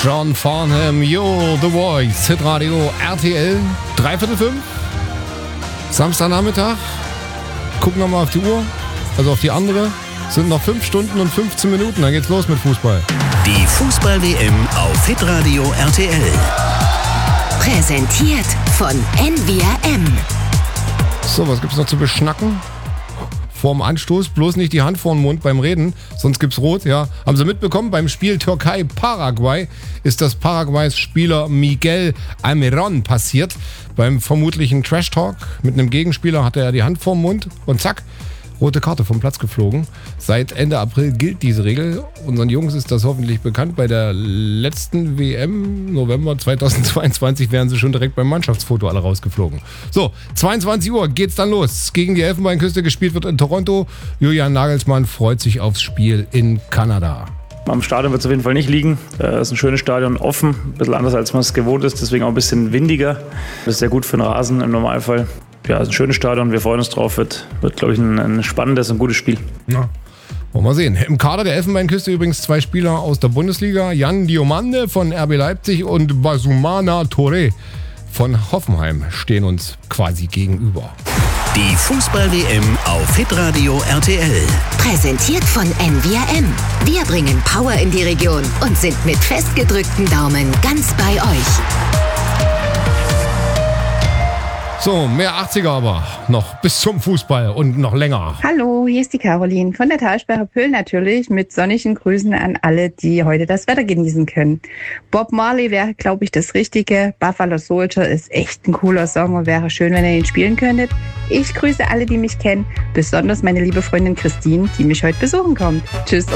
John Farnham, You're the Voice, Hitradio RTL, 3:45, Samstagnachmittag. Gucken wir mal auf die Uhr, also auf die andere. Sind noch 5 Stunden und 15 Minuten, dann geht's los mit Fußball. Die Fußball-WM auf Hitradio RTL. Präsentiert von NVRM. So, was gibt's noch zu beschnacken? Vorm Anstoß, bloß nicht die Hand vor den Mund beim Reden, sonst gibt's Rot, ja. Haben Sie mitbekommen, beim Spiel Türkei-Paraguay ist das Paraguays Spieler Miguel Almiron passiert. Beim vermutlichen Trash-Talk mit einem Gegenspieler hatte er die Hand vor den Mund und zack, rote Karte vom Platz geflogen. Seit Ende April gilt diese Regel. Unseren Jungs ist das hoffentlich bekannt. Bei der letzten WM, November 2022, wären sie schon direkt beim Mannschaftsfoto alle rausgeflogen. So, 22 Uhr geht's dann los. Gegen die Elfenbeinküste gespielt wird in Toronto. Julian Nagelsmann freut sich aufs Spiel in Kanada. Am Stadion wird es auf jeden Fall nicht liegen. Es ist ein schönes Stadion, offen, ein bisschen anders als man es gewohnt ist, deswegen auch ein bisschen windiger. Das ist sehr gut für den Rasen im Normalfall. Ja, es ist ein schönes Stadion, wir freuen uns drauf. Wird glaube ich, ein spannendes und gutes Spiel. Ja. Wollen wir mal sehen. Im Kader der Elfenbeinküste übrigens 2 Spieler aus der Bundesliga. Jan Diomande von RB Leipzig und Basumana Touré von Hoffenheim stehen uns quasi gegenüber. Die Fußball-WM auf Hitradio RTL. Präsentiert von NVRM. Wir bringen Power in die Region und sind mit festgedrückten Daumen ganz bei euch. So, mehr 80er aber noch bis zum Fußball und noch länger. Hallo, hier ist die Caroline von der Talsperre Pöhl natürlich mit sonnigen Grüßen an alle, die heute das Wetter genießen können. Bob Marley wäre, glaube ich, das Richtige. Buffalo Soldier ist echt ein cooler Song und wäre schön, wenn ihr ihn spielen könntet. Ich grüße alle, die mich kennen, besonders meine liebe Freundin Christine, die mich heute besuchen kommt. Tschüss.